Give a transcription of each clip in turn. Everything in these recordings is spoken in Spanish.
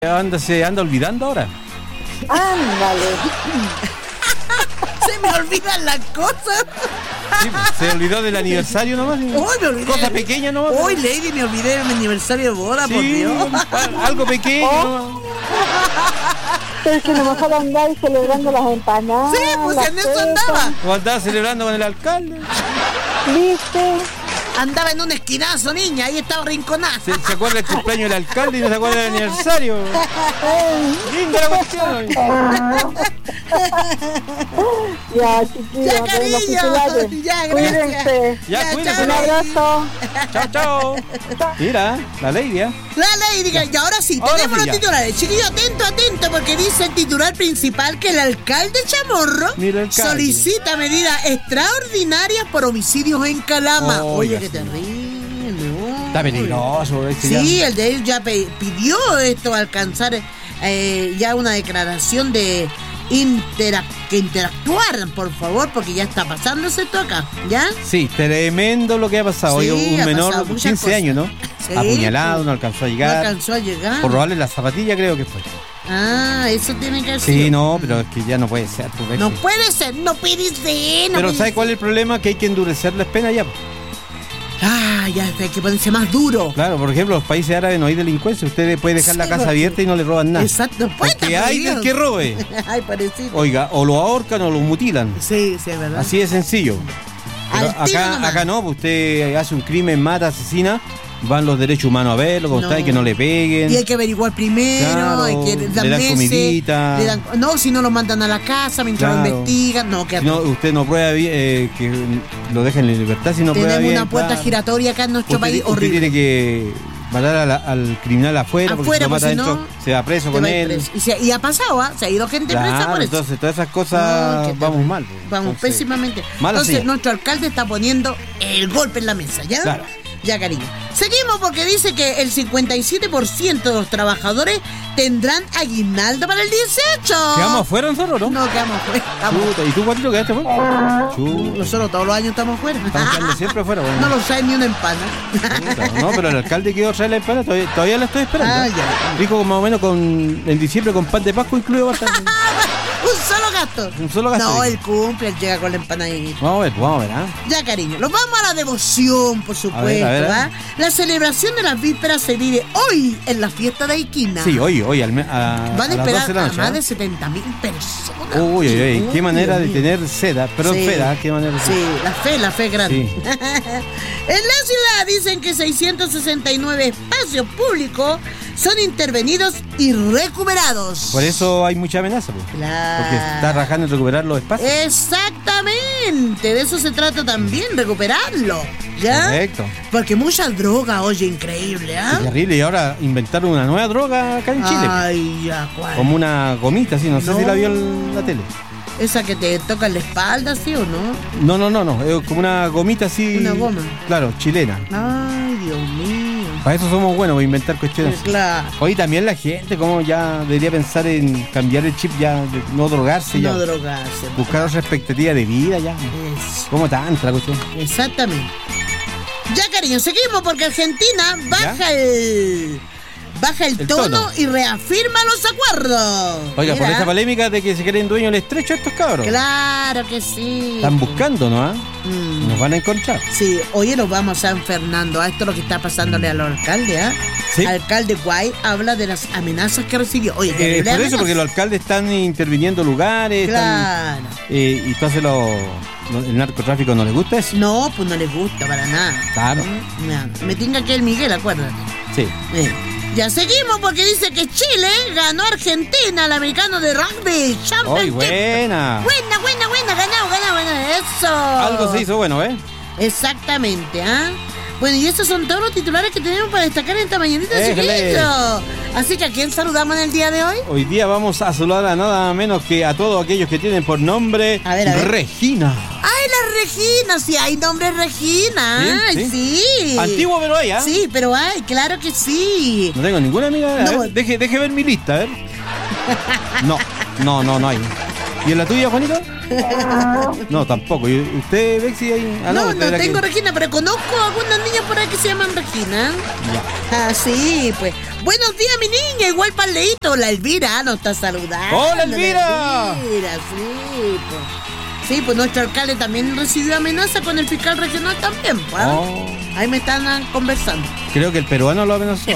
Se anda olvidando ahora. Ándale. Se me olvidan las cosas. Sí, se olvidó del aniversario nomás. Uy, me olvidé. Cosa pequeña nomás. Uy, Lady, me olvidé de mi aniversario de boda, Sí, por Dios. algo pequeño nomás. Pero es que no vas a andar celebrando las empanadas. Sí, pues las en eso pepas. andaba. O andaba celebrando con el alcalde. ¿Viste? Andaba en un esquinazo, niña, ahí estaba rinconada. Se acuerda del cumpleaños del alcalde y no se acuerda del aniversario. Linda la cuestión. Ya, chiquillos. Ya, cariño. Ya, gracias. Cuídense. Ya, cuídate. Un abrazo. Chao. Mira, la ley ya. La Lady, y ahora sí, Ahora tenemos sí, los ya. titulares. Chiquillo, atento, porque dice el titular principal que el alcalde Chamorro Mira, alcalde. solicita medidas extraordinarias por homicidios en Calama. Oiga, Oye, qué sí. terrible. Está peligroso. Sí, el de él ya pidió esto, alcanzar ya una declaración de que interactuaran, por favor, porque ya está pasándose esto acá, ¿ya? Sí, tremendo lo que ha pasado. Sí, Oye, un ha menor pasado de muchas 15 cosas. años, ¿no? Sí, Apuñalado, pues, no alcanzó a No llegar. alcanzó a llegar. Por robarle la zapatilla, creo que fue. Ah, eso tiene que ser. Sí, no, pero es que ya no puede ser. Pues, No sí. puede ser, no puede ser. Pero ¿sabe cuál es el problema? Que hay que endurecer las penas ya. Ah, ya hay que ponerse más duro. Claro, por ejemplo, los países árabes no hay delincuencia. Usted puede dejar Sí, la casa porque- abierta y no le roban nada. Exacto, pues. Porque hay del que robe. Ay, parecido. Oiga, o lo ahorcan o lo mutilan. Sí, es verdad. Así de sencillo. Pero Al tiro nomás. acá no, pues usted hace un crimen, mata, asesina, van los derechos humanos a verlo, con No. tal que no le peguen. Y hay que averiguar primero, Claro, hay que le dan comidita. no, si no lo mandan a la casa mientras Claro. lo investigan, no, que Si no, usted no prueba bien, que lo dejen en libertad si no prueba tenemos bien. una puerta claro. giratoria acá en nuestro país Usted horrible. tiene que matar al criminal afuera, porque si Afuera, lo mata porque si no, adentro, se va preso Te con va a ir él. preso. Y ha pasado, ¿ah? Se ha ido gente presa Claro, por eso. entonces todas esas cosas No, qué vamos terrible. mal. pues. Vamos Entonces, pésimamente. mala Entonces señal. nuestro alcalde está poniendo el golpe en la mesa, ¿ya? Claro. Ya, cariño. Seguimos porque dice que el 57% de los trabajadores tendrán aguinaldo para el 18. ¿Quedamos afuera nosotros, no? No, quedamos fuera. Estamos- Chuta, ¿y tú, Guatito, quedaste afuera? Chuta, Nosotros todos los años estamos fuera. estamos quedando siempre afuera. Bueno. No lo sabe ni una empana. Chuta, no, pero el alcalde quiere traer la empanada, todavía la estoy esperando. Ah, ya. Dijo que más o menos en diciembre con pan de Pascua incluido va a estar. Un solo gasto. Un solo gasto, No, dijo. él cumple, él llega con la empanadita. Vamos a ver, ¿ah? Ya, cariño, nos vamos a la devoción, por supuesto, a ver. ¿va? La celebración de las vísperas se vive hoy en la fiesta de Iquina. Sí, hoy, a Van a las 12 esperar de la a noche. más ¿ah? de 70.000 personas. Uy, qué manera de Dios mío. tener seda, perdón, Sí. feda, qué manera de Sí, la fe es grande. Sí. En la ciudad dicen que 669 espacios públicos son intervenidos y recuperados. Por eso hay mucha amenaza, pues. Claro. Porque está rajando en recuperar los espacios. Exactamente, de eso se trata también, recuperarlo. ¿Ya? Correcto. Porque mucha droga, oye, increíble, ¿ah? Qué terrible. Y ahora inventaron una nueva droga acá en Chile. Ay, ya, ¿cuál? Como una gomita, así, no sé No. si la vio en la tele. Esa que te toca en la espalda, ¿sí o no? No, es como una gomita así. Una goma. Claro, chilena. Ay, Dios mío. Para eso somos buenos, para inventar cuestiones. Claro. Hoy también la gente, como ya debería pensar en cambiar el chip, ya, de no drogarse, No ya. drogarse. Buscar otra expectativa de vida, ya. Eso. ¿Cómo tanta la cuestión? Exactamente. Ya, cariño, seguimos porque Argentina baja el El tono tono. y reafirma los acuerdos. Oiga, por Mira. esa polémica de que se creen dueños del estrecho estos cabros. Claro que sí. Están buscando, ¿no? ¿Ah? Mm. Nos van a encontrar. Sí, oye, nos vamos a San Fernando. A esto es lo que está pasándole al alcalde, ¿ah? Sí. Alcalde Guay habla de las amenazas que recibió. Oye, Por terrible eso, porque los amenaza. alcaldes están interviniendo lugares, Claro. y entonces el narcotráfico no les gusta eso. No, pues no les gusta para nada. Claro. Mira, me tinga que el Miguel, acuérdate. Sí. Ya seguimos porque dice que Chile ganó a Argentina al americano de rugby. Championship. ¡Ay, buena! Buena, ganado, eso. Algo se hizo bueno, ¿eh? Exactamente, ¿ah? Bueno, y esos son todos los titulares que tenemos para destacar en esta mañanita, Éjale. chiquillos. Así que, ¿a quién saludamos en el día de hoy? Hoy día vamos a saludar a nada menos que a todos aquellos que tienen por nombre A ver. Regina. ¡Ay, la Regina! Sí, hay nombre Regina. Sí, ¡Ay, sí! Antiguo, pero hay, ¿ah? Sí, pero hay, claro que sí. No tengo ninguna amiga. A No. ver, deje ver mi lista, a ver. No hay. ¿Y en la tuya, Juanito? No, tampoco. ¿Y usted, Bexi? Ahí? No usted tengo que... Regina, pero conozco a algunas niñas por ahí que se llaman Regina. Ya. Ah, sí, pues. Buenos días, mi niña. Igual para Leito. La Elvira nos está saludando. ¡Hola, Elvira! La Elvira, sí, pues. Sí, pues nuestro alcalde también recibió amenaza con el fiscal regional también, pues. Oh. Ahí me están conversando. Creo que el peruano lo amenazó.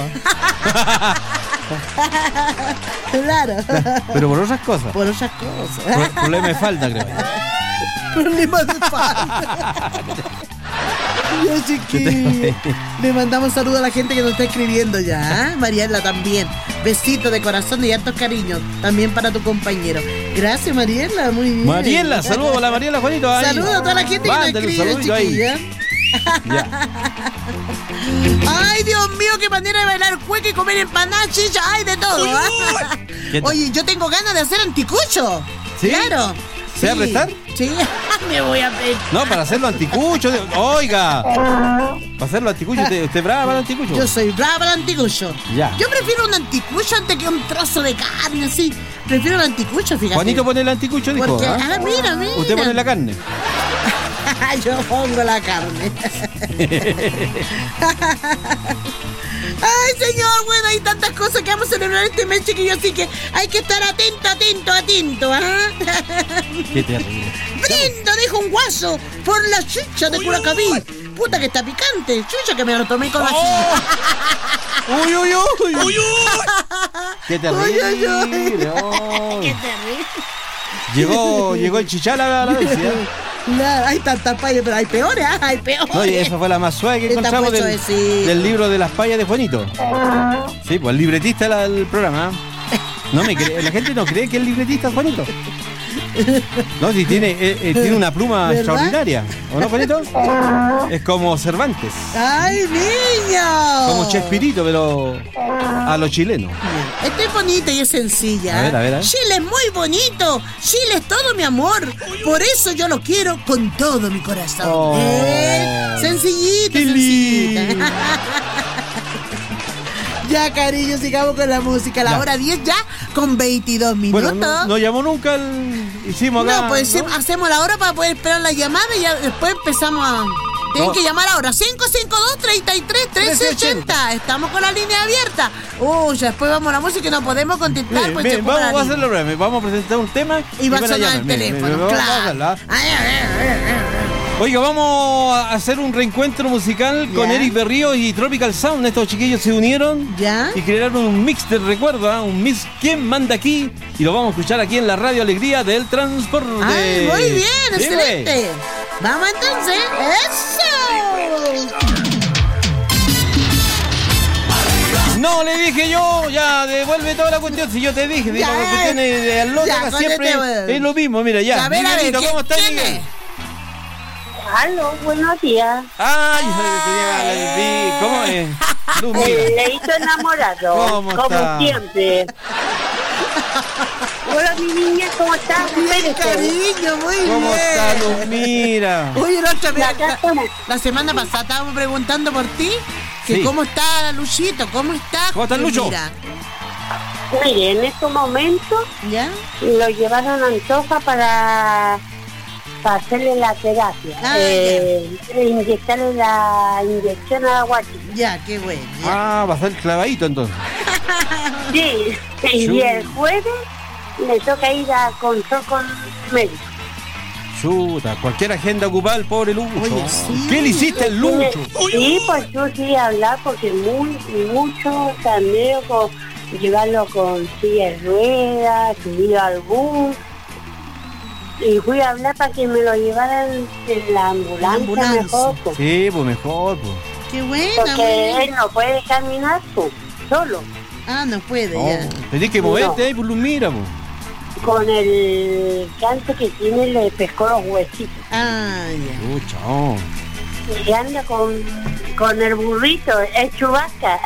Claro. Pero por otras cosas. Por otras cosas. Problema de falda, creo. Problema de falda. Y así que le mandamos saludos a la gente que nos está escribiendo ya. ¿Eh? Mariela también. Besitos de corazón y hartos cariños. También para tu compañero. Gracias, Mariela. Muy bien. Mariela, saludos a la Mariela, Juanito. Saludos a toda la gente que nos escribe, chiquilla. Ya. Ay, Dios mío, qué manera de bailar cueca y comer empanadas, chicha. Ay, de todo. Oye, yo tengo ganas de hacer anticucho. ¿Sí? Claro. ¿Se va a prestar? Sí, me voy a prestar. No, para hacerlo anticucho. Oiga. Para hacerlo anticucho, ¿usted es brava para el anticucho? Yo soy brava para el anticucho. Ya. Yo prefiero un anticucho antes que un trozo de carne, así. Prefiero el anticucho, fíjate. Juanito pone el anticucho, dijo. Porque, ¿Ah? mira. Usted pone la carne. Yo pongo la carne. Ay, señor, bueno, hay tantas cosas que vamos a celebrar este mes, chiquillo, así que hay que estar atento, ¿ah? Qué terrible. Brindo, dijo un guaso, por la chucha de Curacaví. Puta que está picante, chucha que me lo tomé con así. Uy. Qué terrible. Qué terrible. Llegó el chichala a la vez, ¿sí? Hay tantas payas, pero hay peores, ¿ah? Hay peores. No, y esa fue la más suave que Está encontramos puesto del libro de las payas de Juanito. Sí, pues el libretista del programa. No me cree, la gente no cree que el libretista es Juanito. No, si tiene una pluma ¿verdad? extraordinaria. ¿O no, Juanito? Es como Cervantes. ¡Ay, niño! Como Chespirito, pero a los chilenos. Este es bonita y es sencilla. A ver. Chile es muy bonito. Chile es todo mi amor. Por eso yo lo quiero con todo mi corazón. Oh. Sencillita, Qué sencillita. lindo. Ya, cariño, sigamos con la música. La hora 10 ya, con 22 minutos. Bueno, no llamó nunca hicimos acá. No, pues ¿no? Hacemos la hora para poder esperar la llamada y ya después empezamos a... Tienen que llamar ahora, 552-33-1380. Estamos con la línea abierta. Ya después vamos a la música y no podemos contestar. Vamos a hacerlo breve. Vamos a presentar un tema y va a sonar el teléfono, claro. Oiga, vamos a hacer un reencuentro musical con Eric Berrío y Tropical Sound. Estos chiquillos se unieron y crearon un mix de recuerdo, un mix ¿Quién manda aquí? Y lo vamos a escuchar aquí en la Radio Alegría del Transporte. Ay, muy bien, excelente. Vamos entonces, ¡eso! No, le dije yo, ya devuelve toda la cuestión. Si yo te dije, digo, la cuestión de al loca siempre es lo mismo. Mira, ya. A ver, ¿cómo está, Miguel? Aló, buenos días. Ay, ¿cómo es? Leito enamorado. ¿Cómo como está? siempre. Hola, mi niña, ¿cómo estás? Bien, cariño, muy bien. ¿Cómo está, Luz? Mira. Oye, la semana pasada estábamos preguntando por ti, que cómo está Luchito, ¿cómo está? ¿Cómo está Lucho? Mire, en estos momentos lo llevaron a Antofa para hacerle la terapia, inyectarle la inyección a la guachita. Ya, qué bueno. Va a ser clavadito entonces. Sí, y el jueves le toca ir a control con médico. Chuta, cualquier agenda ocupada el pobre Lucho. Oye, sí. ¿Qué le hiciste al Lucho? Sí, pues yo sí hablar porque mucho también con llevarlo con silla de ruedas, subido al bus. Y fui a hablar para que me lo llevaran en la ambulancia mejor. Pues. Sí, pues mejor. Pues. Qué bueno. Porque él no puede caminar pues, solo. No puede ya. Tenés que moverte ahí, pues mira, pues. Con el cáncer que tiene le pescó los huesitos. Ya. Lucha, Y anda con el burrito, el Chewbacca.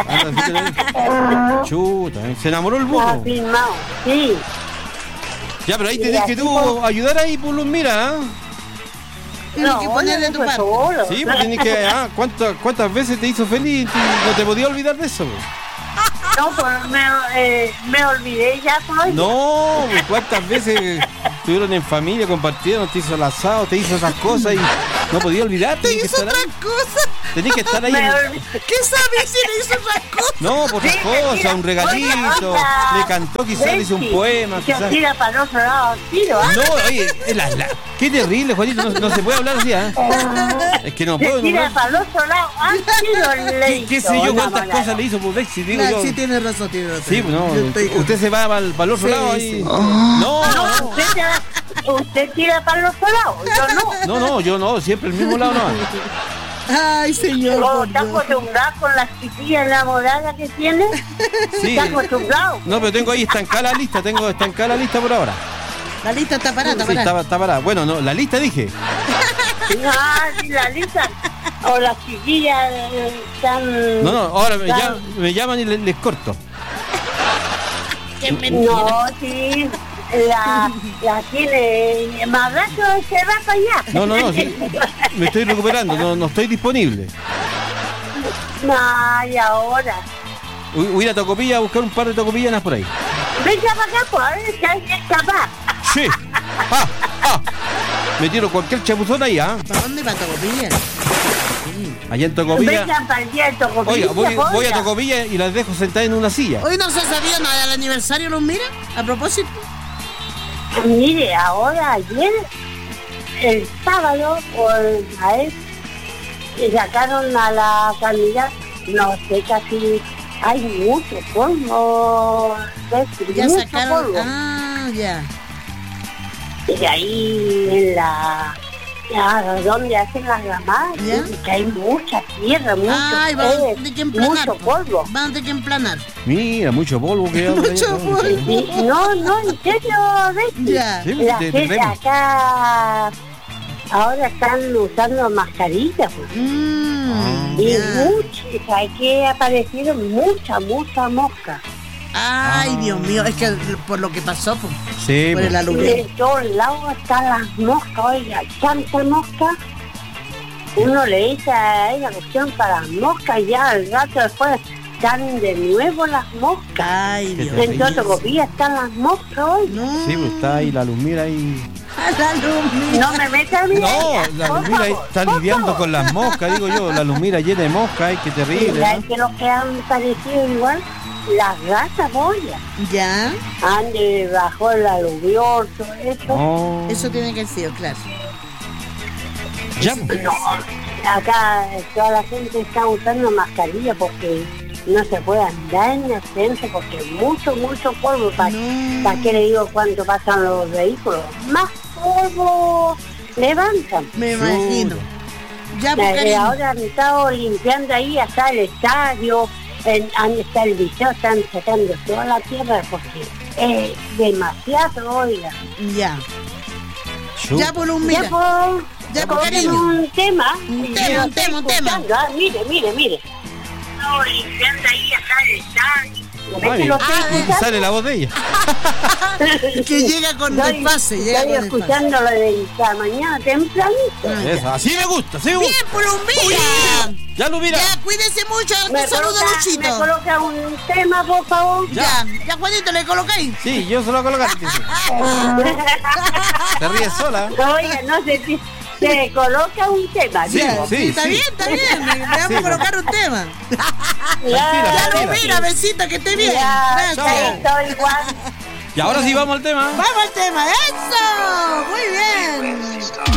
Chuta, se enamoró el burro. Está filmado, sí. Ya, pero ahí tenés que tú ayudar ahí, pues mira. Tienes que ponerle tu parte. Solo. Sí, pues tienes que... ¿cuántas veces te hizo feliz? No te podías olvidar de eso, pues. No, pues me olvidé ya por hoy. No, pues, ¿cuántas veces estuvieron en familia, compartieron, te hizo el asado, te hizo esas cosas y no podía olvidarte. ¿Te hizo otras cosas? Tenías que estar ahí. ¿Qué sabes si le hizo otras cosas? No, por otras cosas, un regalito. Le cantó, quizás le hizo un poema. Quizás tira para el otro lado, tiro, ¿ah? No, oye, qué terrible, Juanito, no se puede hablar así, ¿eh? Es que no puedo. Tira para el otro lado, ¿Qué sé yo cuántas cosas le hizo por Bexi? Digo yo. Sí, tiene razón. Sí, no, usted se va para el otro lado ahí. No. Usted tira para el otro lado, yo no. Yo no, siempre el mismo lado no. Ay, señor. ¿O está acostumbrado con las chiquillas enamoradas que tiene? Sí. ¿Está acostumbrado? No, pero tengo ahí estancada la lista por ahora. La lista está parada, Sí, está parada. Bueno, no, la lista dije. Sí, la lista. O las chiquillas están... No, ahora me llaman y les corto. No, sí. La tiene más rato, se va para allá. No, sí. Me estoy recuperando, no estoy disponible. Y ahora. Voy a ir a Tocopilla a buscar un par de tocopillanas por ahí. Venga para acá, pues, a ver si hay que escapar. Sí. Me tiro cualquier chapuzón ahí, ¿ah? ¿Para dónde va Tocopilla? Allá en Tocopilla. Vengan para el día de Tocopilla. Oiga, voy a Tocopilla y las dejo sentadas en una silla. Hoy no se sabía nada del aniversario, ¿los mira? A propósito. Mire, ahora, ayer, el sábado, sacaron a la candidata, no sé, casi hay mucho polvo. Ya mucho sacaron. polvo. Ya. Y ahí en donde hacen las ramadas, que hay mucha tierra, mucho polvo. Van a tener que emplanar. Mira, mucho polvo que hay. Mucho polvo. No, en serio, ¿ves? Ya. Sí, La gente acá ahora están usando mascarillas, pues. Y que aparecieron muchas moscas. Ay, Dios mío, es que por lo que pasó, pues, sí, por el aluvión. De todos lados están las moscas, oiga, tantas moscas. Uno le echa la cuestión para las moscas y ya al rato después están de nuevo las moscas. Ay, Dios. En Tocopilla están las moscas hoy. No. Sí, pues está ahí la Luzmira ahí. La Luzmira. No me metas a mí. No, la Luzmira ahí está lidiando con las moscas, digo yo. La Luzmira llena de moscas, ay, qué terrible. ¿Sabes que los que han parecido igual? Las ratas boyas. Ya. Han bajo el aluvión, todo eso. Oh. Eso tiene que ser, claro. Ya. No, acá toda la gente está usando mascarilla porque no se puede andar en el centro porque mucho polvo. ¿Para qué le digo cuánto pasan los vehículos? Más polvo levantan. Me imagino. Ya, porque ahora han estado limpiando ahí hasta el estadio, hasta el liceo, están sacando toda la tierra porque es demasiado, oiga. Ya. Ya por un mira. Ya por cariño. Un tema. Un tema. Mire. No, limpiando ahí hasta el estadio. Sale la voz de ella. Que llega con desfase. Estoy escuchando lo de esta mañana tempranito. Así me gusta, Bien, Pulumbilla. Ya lo mira. Ya, cuídese mucho. Un saludo, Luchito. ¿Me coloca un tema, por favor? Ya, Juanito, ¿le colocáis? Sí, yo se lo voy a colocar. Te ríes sola. Oiga, no sé si se coloca un tema. Sí, está bien. Le vamos a colocar un tema. Ya lo mira, besito, que esté bien. Ya, estoy igual. Y ahora sí vamos al tema. Vamos al tema, eso. Muy bien.